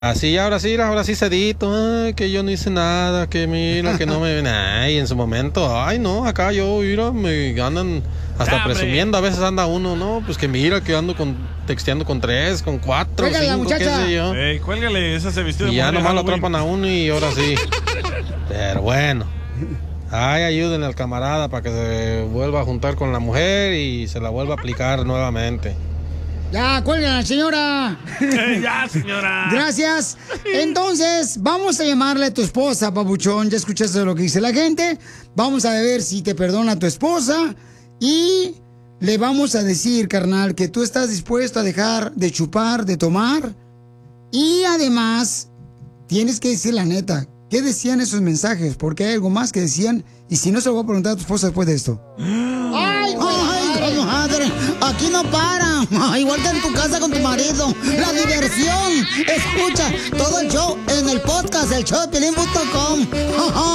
Así, ahora sí cedito, ay, que yo no hice nada, que mira, que no me ven, ay, en su momento, ay, no, acá yo, mira, me andan hasta presumiendo, a veces anda uno, no, pues que mira, que ando texteando con 3, con 4, 5, qué sé yo. Cuélgale, esa se vistió de Y ya mujer nomás lo Halloween. atrapan a uno y ahora sí. Pero bueno, ay, ayúdenle al camarada para que se vuelva a juntar con la mujer y se la vuelva a aplicar nuevamente. Ya, cuélgala, señora. Ya, señora. Gracias. Entonces, vamos a llamarle a tu esposa, papuchón. Ya escuchaste lo que dice la gente. Vamos a ver si te perdona tu esposa. Y le vamos a decir, carnal, que tú estás dispuesto a dejar de chupar, de tomar. Y además, tienes que decir la neta. ¿Qué decían esos mensajes? Porque hay algo más que decían. Y si no, se lo voy a preguntar a tu esposa después de esto. ¡Ay, comadre! Aquí no para. Igual que en tu casa con tu marido. La diversión. Escucha todo el show en el podcast, el showdepiolín.com.